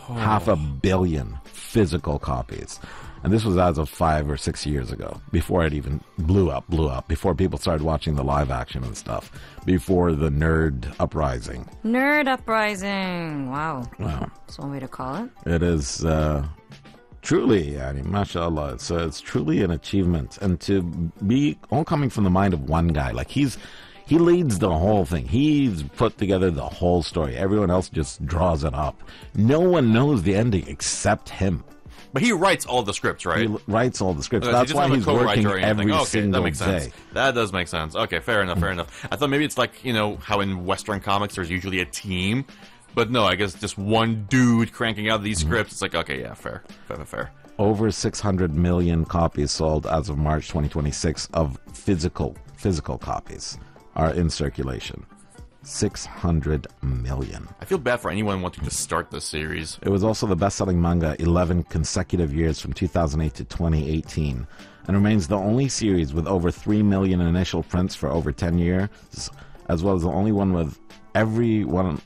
500 million physical copies. And this was as of 5 or 6 years ago, before it even blew up, before people started watching the live action and stuff, before the nerd uprising. Nerd uprising. Wow. Wow. That's one way to call it. It is truly, I mean, mashallah, it's truly an achievement. And to be all coming from the mind of one guy, like he leads the whole thing. He's put together the whole story. Everyone else just draws it up. No one knows the ending except him. But he writes all the scripts, right? He writes all the scripts. He That's why he's working every okay, single that makes sense. day. That does make sense. Okay, fair enough, fair enough. I thought maybe it's like, you know, how in Western comics there's usually a team. But no, I guess just one dude cranking out these scripts. It's like, okay, yeah, fair. Over 600 million copies sold as of March 2026 of physical copies are in circulation. 600 million. I feel bad for anyone wanting to start this series. It was also the best-selling manga 11 consecutive years from 2008 to 2018 and remains the only series with over 3 million initial prints for over 10 years, as well as the only one with every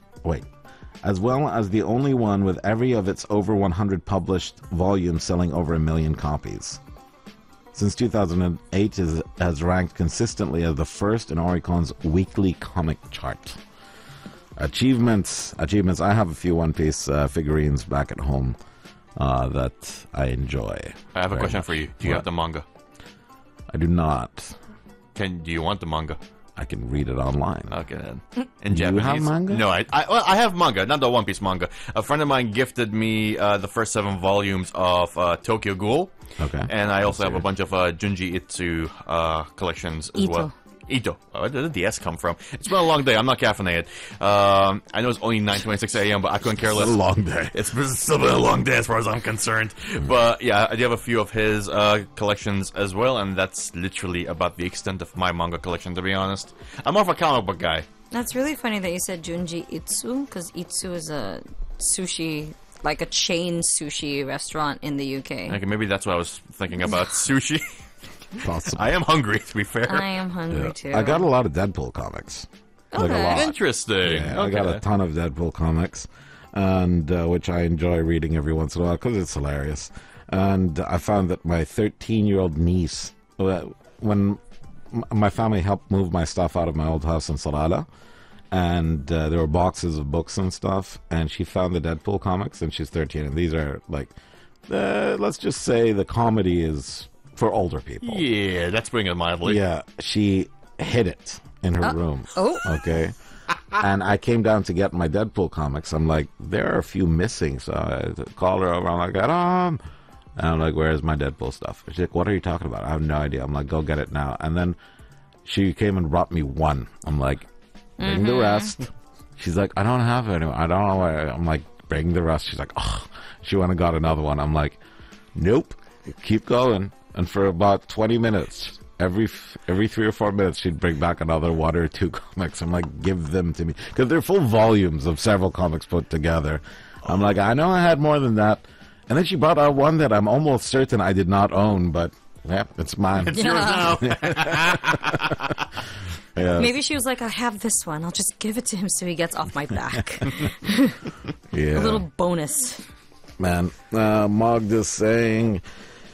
of its over 100 published volumes selling over 1 million copies. Since 2008, it has ranked consistently as the first in Oricon's weekly comic chart. Achievements. I have a few One Piece figurines back at home that I enjoy. I have a question for you. Do you have the manga? I do not. Do you want the manga? I can read it online. Okay, then. In Do Japanese. you have manga? No, I have manga, not the One Piece manga. A friend of mine gifted me the first 7 volumes of Tokyo Ghoul. Okay. And I also have a bunch of Junji Ito collections as well. Ito. Where did the S come from? It's been a long day. I'm not caffeinated. I know it's only 9:26 a.m., but I couldn't care less. It's a long day. It's still been a long day as far as I'm concerned. But yeah, I do have a few of his collections as well, and that's literally about the extent of my manga collection, to be honest. I'm more of a comic book guy. That's really funny that you said Junji Itsu, because Itsu is a sushi, like a chain sushi restaurant in the UK. Okay, maybe that's what I was thinking about. Sushi. Possible. I am hungry, to be fair. I am hungry too. I got a lot of Deadpool comics. Okay. Like a lot. Interesting. Yeah, I got a ton of Deadpool comics, and which I enjoy reading every once in a while because it's hilarious. And I found that my 13-year-old niece, when my family helped move my stuff out of my old house in Salalah, and there were boxes of books and stuff, and she found the Deadpool comics, and she's 13, and these are like, let's just say the comedy is for older people. Yeah, that's putting it mildly. Yeah, she hid it in her room. Oh. Okay. And I came down to get my Deadpool comics. I'm like, there are a few missing. So I call her over. I'm like, and I'm like, where's my Deadpool stuff? She's like, what are you talking about? I have no idea. I'm like, go get it now. And then she came and brought me one. I'm like, bring the rest. She's like, I don't have any. I don't know why. I'm like, bring the rest. She's like, oh. She went and got another one. I'm like, nope. Keep going. And for about 20 minutes, every 3 or 4 minutes, she'd bring back another 1 or 2 comics. I'm like, give them to me. Because they're full volumes of several comics put together. I'm like, I know I had more than that. And then she brought out one that I'm almost certain I did not own, but, yeah, it's mine. It's yours now. Yeah. Maybe she was like, I have this one. I'll just give it to him so he gets off my back. Yeah. A little bonus. Man, Mogd is saying,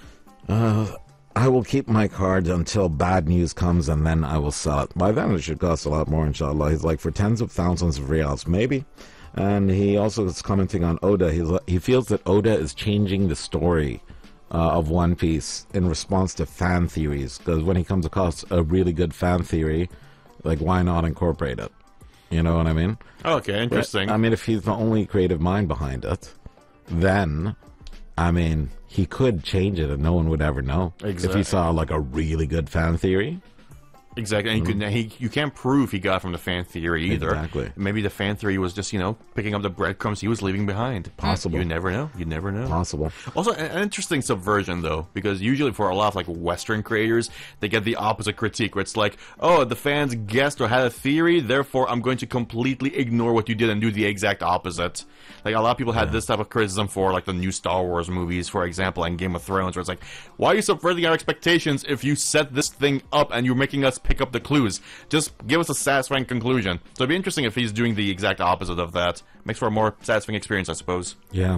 I will keep my card until bad news comes and then I will sell it. By then it should cost a lot more, inshallah. He's like, for tens of thousands of riyals, maybe. And he also is commenting on Oda. He feels that Oda is changing the story of One Piece in response to fan theories. Because when he comes across a really good fan theory, like, why not incorporate it? You know what I mean? Okay, interesting. But, I mean, if he's the only creative mind behind it, then, I mean, he could change it and no one would ever know. Exactly. If he saw, like, a really good fan theory. Exactly, and you can't prove he got it from the fan theory either. Exactly. Maybe the fan theory was just, picking up the breadcrumbs he was leaving behind. Possible. You never know. You never know. Possible. Also, an interesting subversion, though, because usually for a lot of, like, Western creators, they get the opposite critique, where it's like, oh, the fans guessed or had a theory, therefore I'm going to completely ignore what you did and do the exact opposite. Like, a lot of people had this type of criticism for, like, the new Star Wars movies, for example, and Game of Thrones, where it's like, why are you subverting our expectations if you set this thing up and you're making us pick up the clues? Just give us a satisfying conclusion. So it'd be interesting if he's doing the exact opposite of that. Makes for a more satisfying experience, I suppose. Yeah.